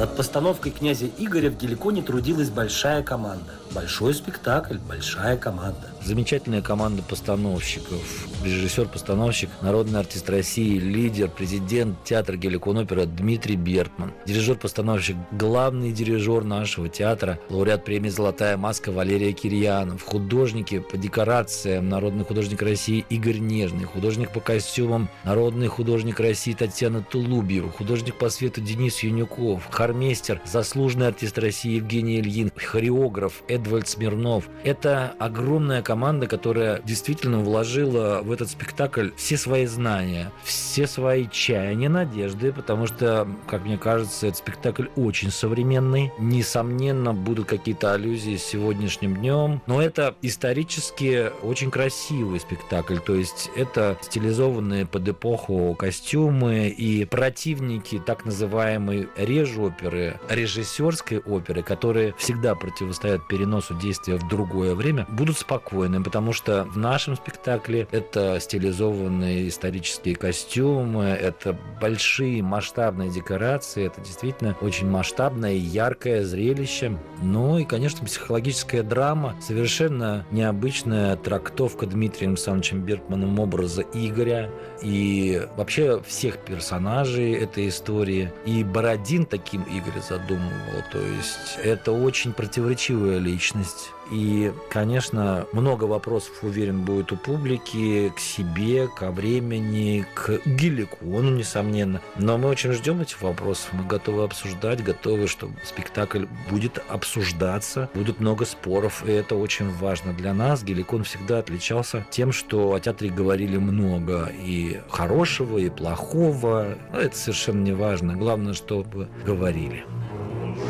Над постановкой «Князя Игоря» в Геликоне трудилась большая команда. Большой спектакль, большая команда. Замечательная команда постановщиков. Режиссер-постановщик, народный артист России, лидер, президент театра Геликон-опера Дмитрий Бертман. Дирижер-постановщик, главный дирижер нашего театра, лауреат премии «Золотая маска» Валерий Кирьянов. Художники по декорациям, народный художник России Игорь Нежный. Художник по костюмам, народный художник России Татьяна Тулубьева. Художник по свету Денис Юнюков. Хормейстер, заслуженный артист России Евгений Ильин. Хореограф Эдвальд Смирнов. Это огромная команда, которая действительно вложила в этот спектакль все свои знания, все свои чаяния, надежды, потому что, как мне кажется, этот спектакль очень современный. Несомненно, будут какие-то аллюзии с сегодняшним днем, но это исторически очень красивый спектакль, то есть это стилизованные под эпоху костюмы и противники так называемой режоперы, режиссерской оперы, которые всегда противостоят переносу действия в другое время, будут спокойны, потому что в нашем спектакле это стилизованные исторические костюмы, это большие масштабные декорации, это действительно очень масштабное и яркое зрелище. Ну и, конечно, психологическая драма, совершенно необычная трактовка Дмитрием Александровичем Бертманом образа Игоря и вообще всех персонажей этой истории. И Бородин таким Игоря задумывал, то есть это очень противоречивая личность. И, конечно, много вопросов, уверен, будет у публики к себе, ко времени, к Геликону, несомненно. Но мы очень ждем этих вопросов, мы готовы обсуждать, готовы, чтобы спектакль будет обсуждаться, будет много споров, и это очень важно для нас. Геликон всегда отличался тем, что о театре говорили много, и хорошего, и плохого. Но это совершенно не важно. Главное, чтобы говорили.